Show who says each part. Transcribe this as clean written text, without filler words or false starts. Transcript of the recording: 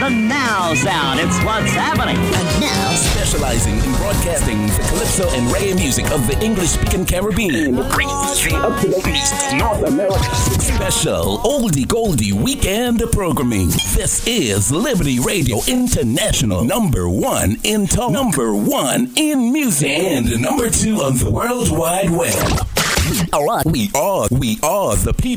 Speaker 1: the Now Sound. It's what's happening.
Speaker 2: And now,
Speaker 3: specializing in broadcasting the calypso and reggae music of the English-speaking Caribbean, brings the up-to-date music of North America. Special oldie goldie weekend programming. This is Liberty Radio International, number one in talk, number one in music, and number two on the World Wide Web. We are the people.